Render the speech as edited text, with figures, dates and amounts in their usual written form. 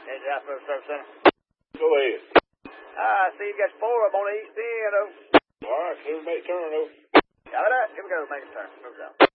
Engine House Move Service Center. Go ahead. I see you got 4 of them on the east end, All right, clear to make turn, though. Got it up. Here we go, make a turn. Move down.